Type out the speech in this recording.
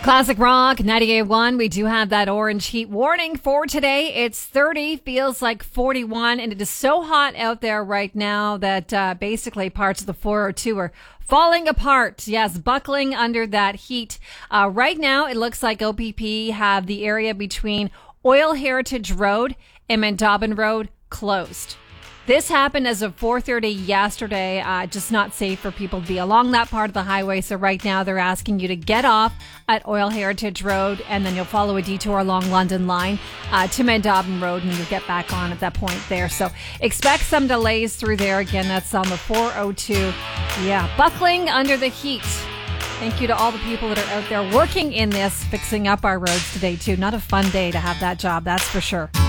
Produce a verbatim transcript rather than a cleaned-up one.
Classic Rock ninety-eight point one. We do have that orange heat warning for today. It's thirty, feels like forty-one, and it is so hot out there right now that uh, basically parts of the four oh two are falling apart. Yes, buckling under that heat. Uh, right now, it looks like O P P have the area between Oil Heritage Road and Mandabin Road closed. This happened as of four thirty yesterday. Uh, just not safe for people to be along that part of the highway. So right now they're asking you to get off at Oil Heritage Road, and then you'll follow a detour along London Line uh, to Mandabin Road, and you'll get back on at that point there. So expect some delays through there. Again, that's on the four oh two. Yeah, buckling under the heat. Thank you to all the people that are out there working in this, fixing up our roads today too. Not a fun day to have that job, that's for sure.